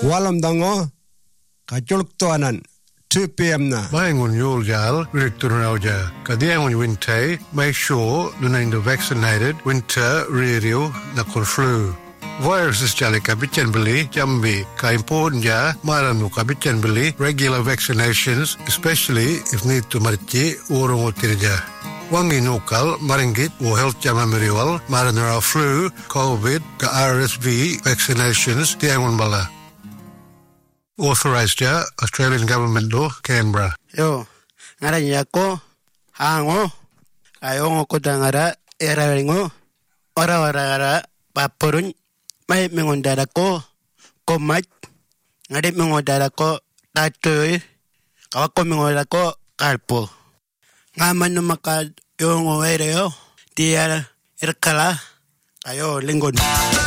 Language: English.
Walam dango kajuluk toanan 2 p.m. na. Mayangun yuljal rekturunauja. Kadiangun winte make sure lunaindo vaccinated winter radio nakul flu. Viruses jali kabitan beli jambi ka important ja maranu kabitan beli regular vaccinations especially if need to marchi urung utirja. Wangi nukal maringgit wo health jama meriwal maranara flu, COVID ka RSV vaccinations tiangun bala. Authorized ja Australian government do Canberra. Yo, ngara nyako hango ayongo kodangara eraringo ora paporun mai mengondara ko komat ngade mengondara ko tatoy kawako mengondara ko kalpo ngaman maka yongo ereo dia erkala ayo linggon